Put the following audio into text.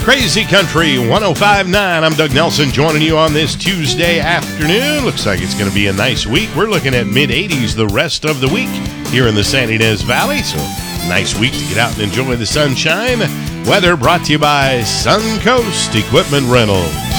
Crazy Country 105.9. I'm Doug Nelson joining you on this Tuesday afternoon. Looks like it's going to be a nice week. We're looking at mid-80s the rest of the week here in the San Ynez Valley. So, nice week to get out and enjoy the sunshine. Weather brought to you by Suncoast Equipment Rental.